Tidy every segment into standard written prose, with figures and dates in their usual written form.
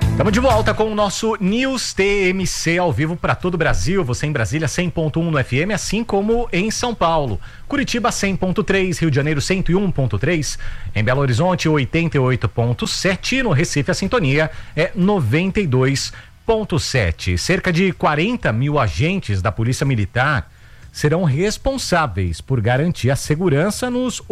Estamos de volta com o nosso News TMC ao vivo para todo o Brasil. Você em Brasília 100.1 no FM, assim como em São Paulo. Curitiba 100.3, Rio de Janeiro 101.3, em Belo Horizonte 88.7, no Recife a sintonia é 92.7. Cerca de 40 mil agentes da Polícia Militar serão responsáveis por garantir a segurança nos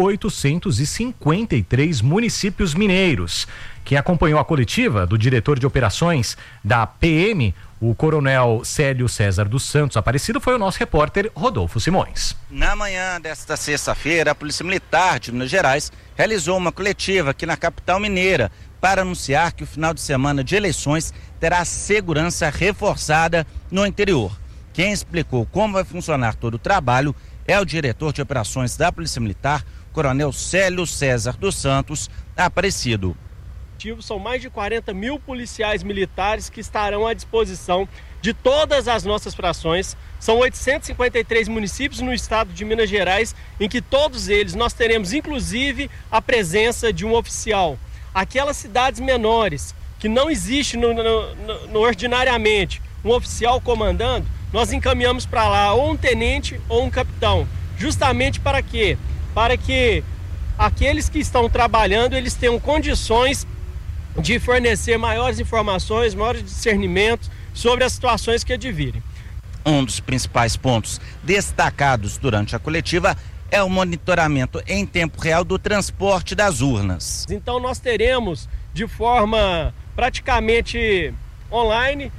853 municípios mineiros. Quem acompanhou a coletiva do diretor de operações da PM, o coronel Célio César dos Santos Aparecido, foi o nosso repórter Rodolfo Simões. Na manhã desta sexta-feira, a Polícia Militar de Minas Gerais realizou uma coletiva aqui na capital mineira para anunciar que o final de semana de eleições terá segurança reforçada no interior. Quem explicou como vai funcionar todo o trabalho é o diretor de operações da Polícia Militar, coronel Célio César dos Santos Aparecido. São mais de 40 mil policiais militares que estarão à disposição de todas as nossas frações. São 853 municípios no estado de Minas Gerais, em que todos eles nós teremos inclusive a presença de um oficial. Aquelas cidades menores que não existe ordinariamente um oficial comandando, nós encaminhamos para lá ou um tenente ou um capitão. Justamente para quê? Para que aqueles que estão trabalhando, eles tenham condições de fornecer maiores informações, maiores discernimentos sobre as situações que advirem. Um dos principais pontos destacados durante a coletiva é o monitoramento em tempo real do transporte das urnas. Então nós teremos de forma praticamente online,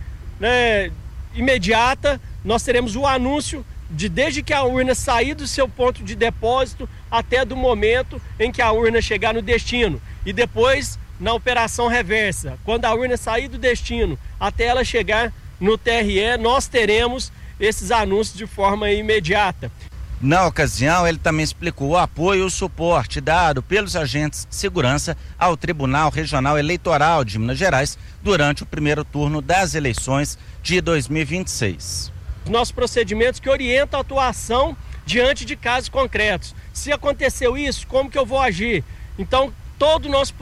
imediata, nós teremos o anúncio desde que a urna sair do seu ponto de depósito até do momento em que a urna chegar no destino. E depois, na operação reversa, quando a urna sair do destino até ela chegar no TRE, nós teremos esses anúncios de forma imediata. Na ocasião, ele também explicou o apoio e o suporte dado pelos agentes de segurança ao Tribunal Regional Eleitoral de Minas Gerais durante o primeiro turno das eleições de 2026. Nossos procedimentos que orientam a atuação diante de casos concretos. Se aconteceu isso, como que eu vou agir? Então, todos os nossos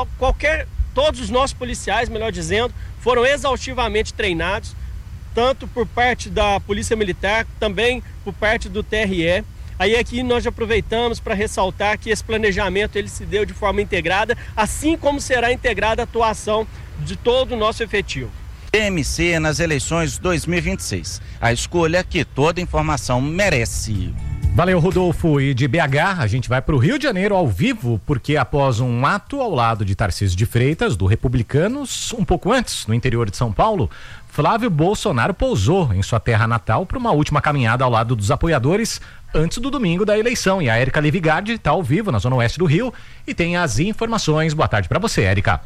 policiais, melhor dizendo, foram exaustivamente treinados, tanto por parte da Polícia Militar, também por parte do TRE. Aí aqui nós já aproveitamos para ressaltar que esse planejamento ele se deu de forma integrada, assim como será integrada a atuação de todo o nosso efetivo. TMC nas eleições 2026. A escolha que toda informação merece. Valeu, Rodolfo. E de BH, a gente vai para o Rio de Janeiro ao vivo, porque após um ato ao lado de Tarcísio de Freitas, do Republicanos, um pouco antes, no interior de São Paulo, Flávio Bolsonaro pousou em sua terra natal para uma última caminhada ao lado dos apoiadores antes do domingo da eleição. E a Érica Livigardi está ao vivo na zona oeste do Rio e tem as informações. Boa tarde para você, Érica.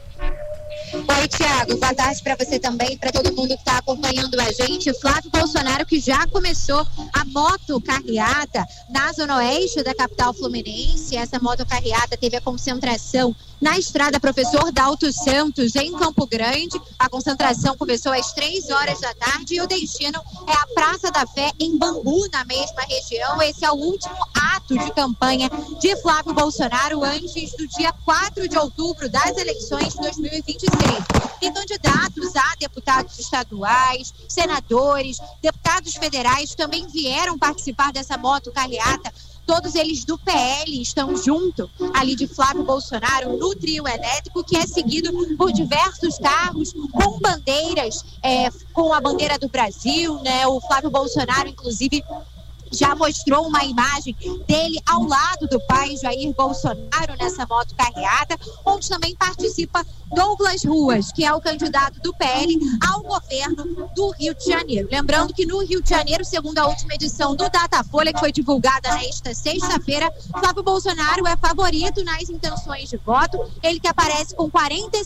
Oi, Thiago, boa tarde para você também, para todo mundo que está acompanhando a gente. Flávio Bolsonaro, que já começou a motocarreata na zona oeste da capital fluminense. Essa motocarreata teve a concentração na estrada Professor Dalto Santos, em Campo Grande. A concentração começou às 3 horas da tarde e o destino é a Praça da Fé, em Bangu, na mesma região. Esse é o último ato de campanha de Flávio Bolsonaro antes do dia 4 de outubro das eleições de 2026. E candidatos a deputados estaduais, senadores, deputados federais também vieram participar dessa motocarreata. Todos eles do PL estão junto ali de Flávio Bolsonaro no trio elétrico, que é seguido por diversos carros com bandeiras, com a bandeira do Brasil, né? O Flávio Bolsonaro, inclusive, já mostrou uma imagem dele ao lado do pai Jair Bolsonaro nessa motocarreata, onde também participa Douglas Ruas, que é o candidato do PL ao governo do Rio de Janeiro. Lembrando que no Rio de Janeiro, segundo a última edição do Datafolha, que foi divulgada nesta sexta-feira, Flávio Bolsonaro é favorito nas intenções de voto, ele que aparece com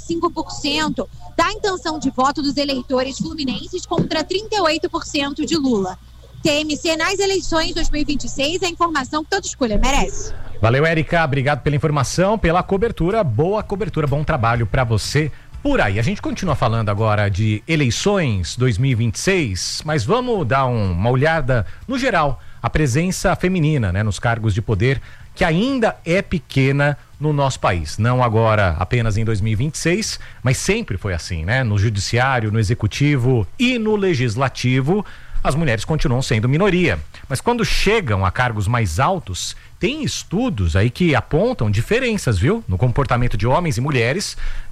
45% da intenção de voto dos eleitores fluminenses contra 38% de Lula. TMC nas eleições 2026, a informação que toda escolha merece. Valeu, Érica, obrigado pela informação, pela cobertura, boa cobertura, bom trabalho para você por aí. A gente continua falando agora de eleições 2026, mas vamos dar uma olhada no geral, a presença feminina, né, nos cargos de poder, que ainda é pequena no nosso país. Não agora apenas em 2026, mas sempre foi assim, né? No judiciário, no executivo e no legislativo, as mulheres continuam sendo minoria. Mas quando chegam a cargos mais altos, tem estudos aí que apontam diferenças, viu? No comportamento de homens e mulheres